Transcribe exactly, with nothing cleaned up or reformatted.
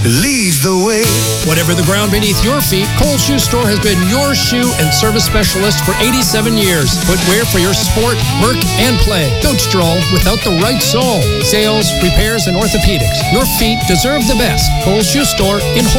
Lead the way. Whatever the ground beneath your feet, Kohl's Shoe Store has been your shoe and service specialist for eighty-seven years. Footwear for your sport, work, and play. Don't stroll without the right sole. Sales, repairs, and orthopedics. Your feet deserve the best. Kohl's Shoe Store in